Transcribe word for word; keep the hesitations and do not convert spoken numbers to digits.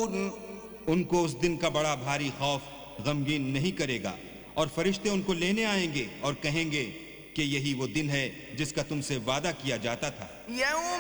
उनको उस दिन का बड़ा भारी खौफ गमगीन नहीं करेगा, और फरिश्ते उनको लेने आएंगे और कहेंगे कि यही वो दिन है जिसका तुमसे वादा किया जाता था।